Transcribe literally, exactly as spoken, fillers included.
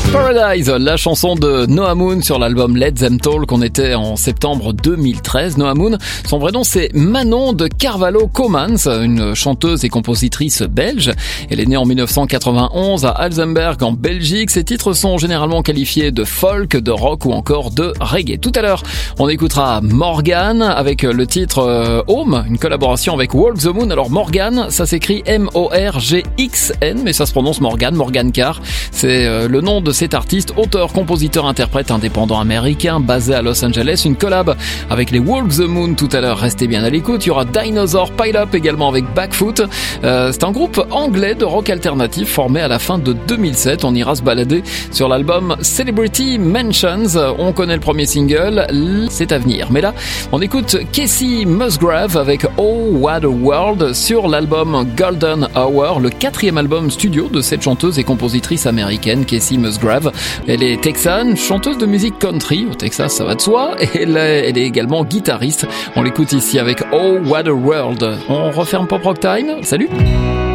Paradise, la chanson de Noah Moon sur l'album Let Them Talk qu'on était en septembre deux mille treize. Noah Moon, son vrai nom c'est Manon de Carvalho Comans, une chanteuse et compositrice belge. Elle est née en dix-neuf cent quatre-vingt-onze à Alzenberg en Belgique. Ses titres sont généralement qualifiés de folk, de rock ou encore de reggae. Tout à l'heure, on écoutera Morgan avec le titre euh, Home, une collaboration avec Walk the Moon. Alors Morgan, ça s'écrit M O R G X N, mais ça se prononce Morgan, Morgan Carr. C'est euh, le nom de cet artiste, auteur, compositeur, interprète indépendant américain basé à Los Angeles. Une collab avec les Walk the Moon tout à l'heure. Restez bien à l'écoute. Il y aura Dinosaur Pile Up également avec Backfoot. Euh, c'est un groupe anglais de rock alternatif formé à la fin de deux mille sept. On ira se balader sur l'album Celebrity Mentions. On connaît le premier single, c'est à venir. Mais là, on écoute Kacey Musgrave avec Oh What a World sur l'album Golden Hour, le quatrième album studio de cette chanteuse et compositrice américaine Kacey Musgrave. Elle est texane, chanteuse de musique country, au Texas ça va de soi, et elle est, elle est également guitariste. On l'écoute ici avec Oh What a World. On referme Pop Rock Time, salut!